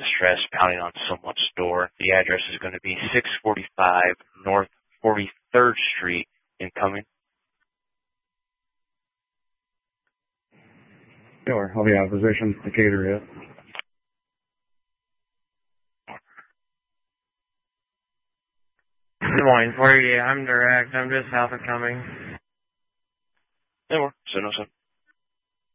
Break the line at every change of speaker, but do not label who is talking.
distress pounding on someone's door. The address is going to be 645 North 43rd Street, incoming.
Sure, I'll be out of position. Decatur, yeah.
Good morning, 48. I'm direct. I'm just south of coming.
There we are. So no, sir.